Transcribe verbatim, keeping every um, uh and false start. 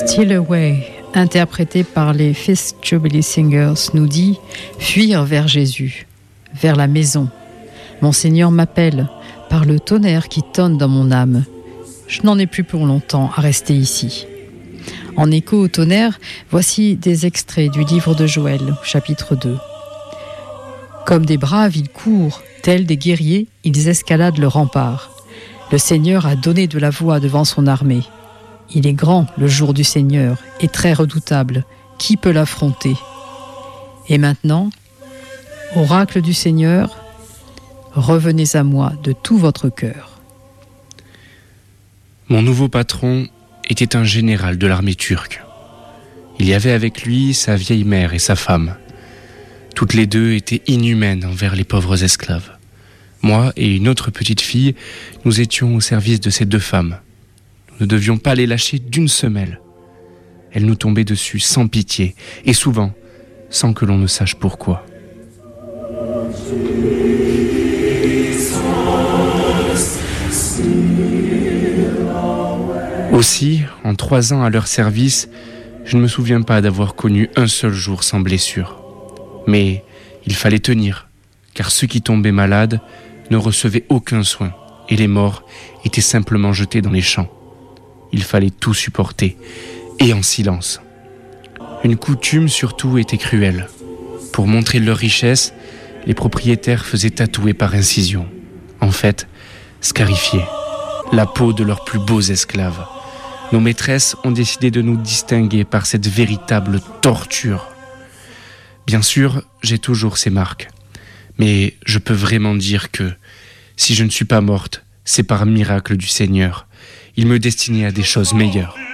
Still Away, interprété par les Fisk Jubilee Singers, nous dit « Fuir vers Jésus, vers la maison. Mon Seigneur m'appelle par le tonnerre qui tonne dans mon âme. Je n'en ai plus pour longtemps à rester ici. » En écho au tonnerre, voici des extraits du livre de Joël, chapitre deux. Comme des braves, ils courent, tels des guerriers, ils escaladent le rempart. Le Seigneur a donné de la voix devant son armée. Il est grand, le jour du Seigneur, et très redoutable. Qui peut l'affronter ? Et maintenant, oracle du Seigneur, revenez à moi de tout votre cœur. Mon nouveau patron était un général de l'armée turque. Il y avait avec lui sa vieille mère et sa femme. Toutes les deux étaient inhumaines envers les pauvres esclaves. Moi et une autre petite fille, nous étions au service de ces deux femmes. Nous ne devions pas les lâcher d'une semelle. Elles nous tombaient dessus sans pitié, et souvent, sans que l'on ne sache pourquoi. Aussi, en trois ans à leur service, je ne me souviens pas d'avoir connu un seul jour sans blessure. Mais il fallait tenir, car ceux qui tombaient malades ne recevaient aucun soin, et les morts étaient simplement jetés dans les champs. Il fallait tout supporter, et en silence. Une coutume surtout était cruelle. Pour montrer leur richesse, les propriétaires faisaient tatouer par incision, en fait, scarifier, la peau de leurs plus beaux esclaves. Nos maîtresses ont décidé de nous distinguer par cette véritable torture. Bien sûr, j'ai toujours ces marques, mais je peux vraiment dire que si je ne suis pas morte, c'est par miracle du Seigneur. Il me destinait à des choses meilleures.